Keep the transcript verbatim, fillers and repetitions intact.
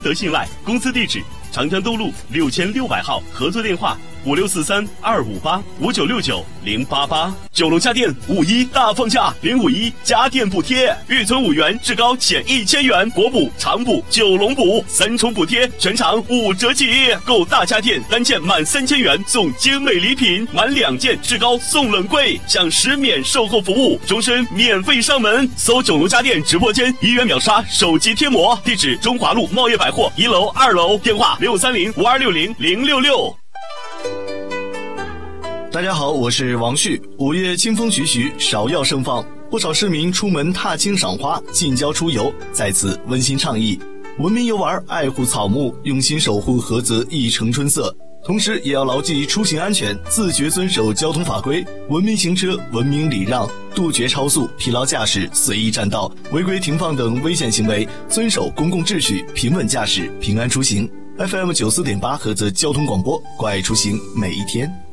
得信赖。公司地址：长江东路六千六百号，合作电话：五六四三二五八五九六九零八八。九龙家电五一大放价，零五一家电补贴，预存五元，至高减一千元，国补、长补、九龙补三重补贴，全场五折起。购大家电单件满三千元送精美礼品，满两件至高送冷柜，享十免售后服务，终身免费上门。搜九龙家电直播间，一元秒杀手机贴膜。地址：中华路茂业百货一楼、二楼，电话六三零五二六零零六六。 大家好，我是王旭。五月清风徐徐，芍药盛放，不少市民出门踏青赏花、近郊出游，在此温馨倡议：文明游玩，爱护草木，用心守护菏泽一城春色。同时也要牢记出行安全，自觉遵守交通法规，文明行车，文明礼让，杜绝超速、疲劳驾驶、随意占道、违规停放等危险行为，遵守公共秩序，平稳驾驶，平安出行。F M 九四点八菏泽交通广播，关爱出行每一天。